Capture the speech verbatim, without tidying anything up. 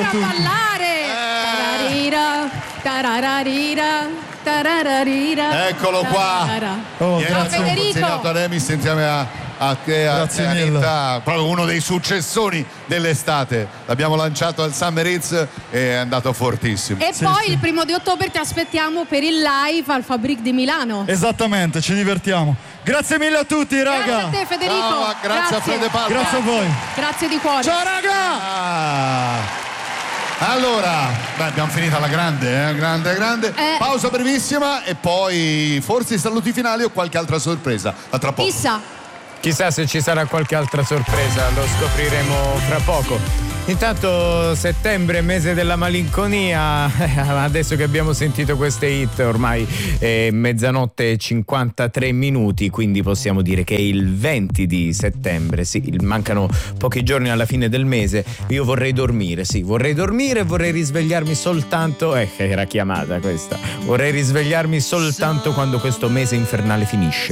tutti. ballare. Tararira, tarararira. Eccolo qua. Oh, Ieri grazie. abbiamo Federico. consegnato a Remis insieme a, a te, a, Grazie e a mille. Anita, proprio uno dei successoni dell'estate. L'abbiamo lanciato al Summer Hits e è andato fortissimo. E Sì, poi sì. il primo di ottobre ti aspettiamo per il live al Fabric di Milano. Esattamente, ci divertiamo. Grazie mille a tutti, raga. Grazie a te Federico. Ciao, grazie, a Fede Palma. Grazie a voi. Grazie di cuore. Ciao raga. Ah. Allora, beh, abbiamo finita la grande, eh? grande, grande. Eh. Pausa brevissima e poi forse i saluti finali o qualche altra sorpresa. A tra poco. Chissà. Chissà se ci sarà qualche altra sorpresa, lo scopriremo fra poco. Intanto settembre, mese della malinconia, adesso che abbiamo sentito queste hit ormai è mezzanotte e cinquantatré minuti, quindi possiamo dire che è il venti di settembre, sì, mancano pochi giorni alla fine del mese. Io vorrei dormire, sì, vorrei dormire e vorrei risvegliarmi soltanto, eh, era chiamata questa, vorrei risvegliarmi soltanto quando questo mese infernale finisce.